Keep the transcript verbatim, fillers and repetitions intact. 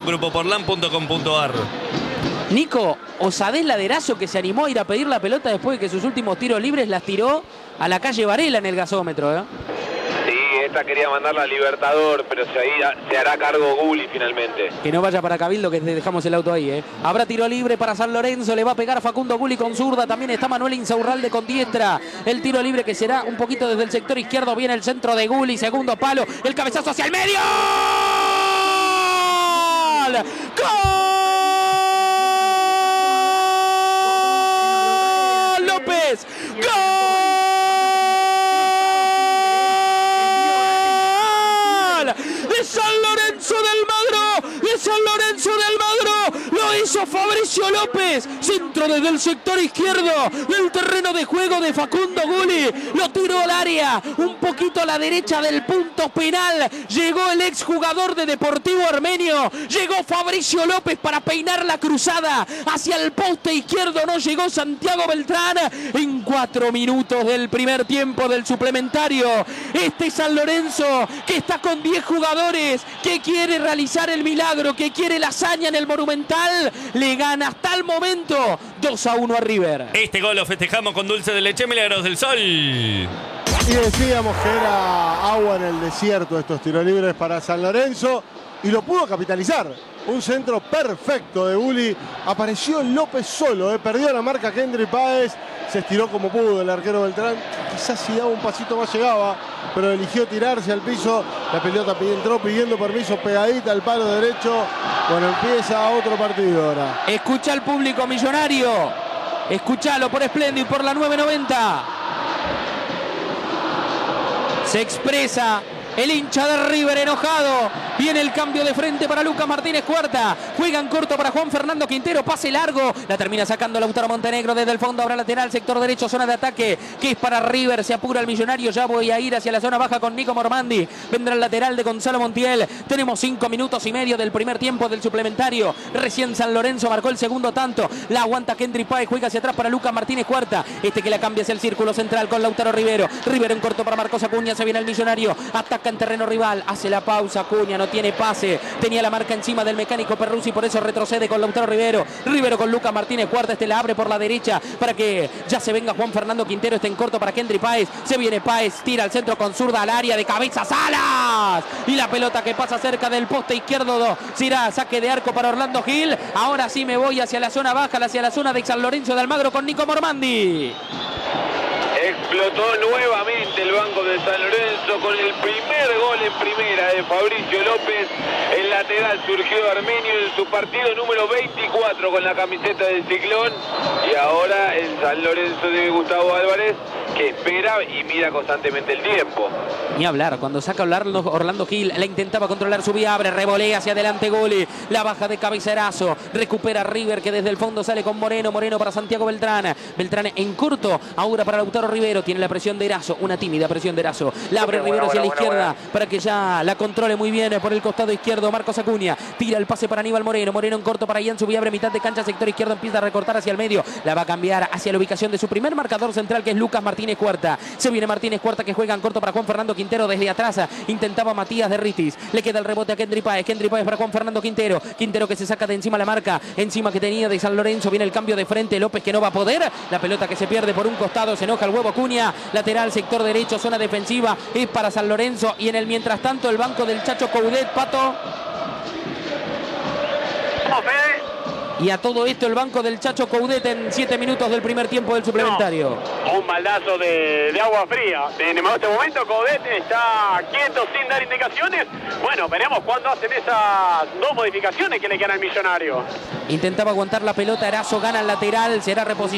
grupo porlan punto com punto ar. Nico, osadez la de Eraso, que se animó a ir a pedir la pelota después de que sus últimos tiros libres las tiró a la calle Varela en el gasómetro, ¿eh? Sí, esta quería mandarla a Libertador, pero se, se hará cargo Gulli finalmente. Que no vaya para Cabildo, que dejamos el auto ahí, ¿eh? Habrá tiro libre para San Lorenzo, le va a pegar Facundo Gulli con zurda, también está Manuel Insaurralde con diestra. El tiro libre que será un poquito desde el sector izquierdo, viene el centro de Gulli, segundo palo, el cabezazo hacia el medio. ¡Gol! López, ¡gol! De San Lorenzo del Magro, de San Lorenzo del Magro, lo hizo Fabricio López, centro desde el sector izquierdo del terreno de juego de Facundo Gulli, lo tiró al área, un poquito a la derecha del punto penal, llegó el exjugador de Deportivo Armenio, llegó Fabricio López para peinar la cruzada hacia el poste izquierdo, no llegó Santiago Beltrán en cuatro minutos del primer tiempo del suplementario. Este San Lorenzo que está con diez jugadores, que quiere realizar el milagro, que quiere la hazaña en el Monumental, le gana hasta el momento dos a uno a River. Este gol lo festejamos con dulce de leche Milagros del Sol. Y decíamos que era agua en el desierto estos tiros libres para San Lorenzo y lo pudo capitalizar. Un centro perfecto de Gulli. Apareció López solo, eh. Perdió la marca Kendry Páez. Se estiró como pudo el arquero Beltrán. Quizás si daba un pasito más llegaba, pero eligió tirarse al piso. La pelota entró pidiendo permiso, pegadita al palo derecho. Bueno, empieza otro partido ahora. Escucha al público millonario. Escuchalo por Splendid, por la nueve noventa. Se expresa el hincha de River enojado. Viene el cambio de frente para Lucas Martínez Cuarta. Juegan corto para Juan Fernando Quintero. Pase largo. La termina sacando Lautaro Montenegro desde el fondo. Ahora lateral, sector derecho, zona de ataque. Que es para River. Se apura el millonario. Ya voy a ir hacia la zona baja con Nico Mormandi. Vendrá el lateral de Gonzalo Montiel. Tenemos cinco minutos y medio del primer tiempo del suplementario. Recién San Lorenzo marcó el segundo tanto. La aguanta Kendry Páez. Juega hacia atrás para Lucas Martínez Cuarta. Este que la cambia hacia el círculo central con Lautaro Rivero. Rivero en corto para Marcos Acuña. Se viene el millonario. Ataca en terreno rival. Hace la pausa. Acuña no tiene pase. Tenía la marca encima del mecánico Perruzzi. Por eso retrocede con Lautaro Rivero. Rivero con Lucas Martínez Cuarta. Este la abre por la derecha para que ya se venga Juan Fernando Quintero. Este en corto para Kendry Páez. Se viene Páez. Tira al centro con zurda al área de cabeza. Salas. Y la pelota que pasa cerca del poste izquierdo. Será saque de arco para Orlando Gil. Ahora sí me voy hacia la zona baja. Hacia la zona de San Lorenzo de Almagro con Nico Mormandi. Explotó nuevamente el banco de San Lorenzo con el primer gol en primera de Fabricio López. El lateral surgió Armenio en su partido número veinticuatro con la camiseta del Ciclón. Y ahora el San Lorenzo de Gustavo Álvarez, que espera y mira constantemente el tiempo. Ni hablar, cuando saca Orlando, Orlando Gil, la intentaba controlar su vía, abre, revolea hacia adelante Gulli, la baja de cabeza Eraso, recupera River que desde el fondo sale con Moreno, Moreno para Santiago Beltrán, Beltrán en corto, ahora para Lautaro Rivero, tiene la presión de Eraso, una tímida presión de Eraso, la abre Rivero hacia la izquierda para que ya la controle muy bien por el costado izquierdo Marcos Acuña, tira el pase para Aníbal Moreno, Moreno en corto para Ian Subí, abre mitad de cancha, sector izquierdo, empieza a recortar hacia el medio, la va a cambiar hacia la ubicación de su primer marcador central que es Lucas Martínez Cuarta. Se viene Martínez Cuarta que juega en corto para Juan Fernando Quintero desde atrás. Intentaba Matías de Ritis. Le queda el rebote a Kendry Páez. Kendry Páez para Juan Fernando Quintero. Quintero que se saca de encima la marca. Encima que tenía de San Lorenzo. Viene el cambio de frente. López que no va a poder. La pelota que se pierde por un costado. Se enoja el huevo Acuña. Lateral, sector derecho, zona defensiva. Es para San Lorenzo. Y en el mientras tanto el banco del Chacho Coudet, Pato. Y a todo esto el banco del Chacho Coudet en siete minutos del primer tiempo del suplementario. No, un baldazo de, de agua fría. En este momento Coudet está quieto sin dar indicaciones. Bueno, veremos cuándo hacen esas dos modificaciones que le quedan al millonario. Intentaba aguantar la pelota, Eraso gana el lateral, será reposición.